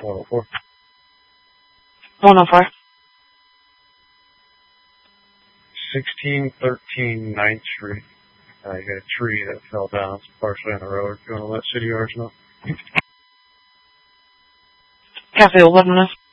104. 104. 1613 9th Street. You got a tree that fell down. It's partially on the road. If you want to let city yards know. Copy, 11.